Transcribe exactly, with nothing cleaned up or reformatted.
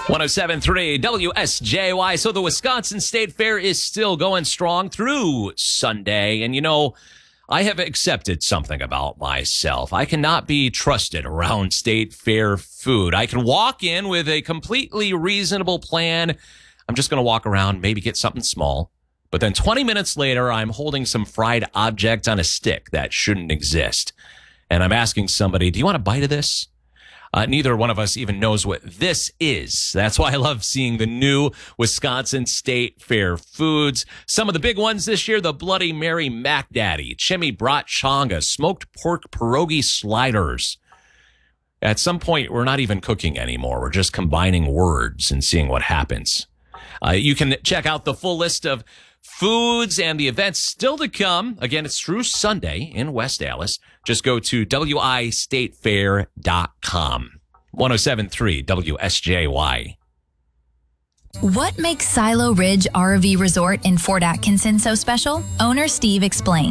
one oh seven point three W S J Y. So the Wisconsin State Fair is still going strong through Sunday. And, you know, I have accepted something about myself. I cannot be trusted around State Fair food. I can walk in with a completely reasonable plan. I'm just going to walk around, maybe get something small. But then twenty minutes later, I'm holding some fried object on a stick that shouldn't exist. And I'm asking somebody, do you want a bite of this? Uh, neither one of us even knows what this is. That's why I love seeing the new Wisconsin State Fair foods. Some of the big ones this year, the Bloody Mary Mac Daddy, Chimmy Brat Chonga, smoked pork pierogi sliders. At some point, we're not even cooking anymore. We're just combining words and seeing what happens. Uh, you can check out the full list of foods and the events still to come. Again, it's through Sunday in West Allis. Just go to W I state fair dot com. one oh seven point three W S J Y. What makes Silo Ridge R V Resort in Fort Atkinson so special? Owner Steve explains.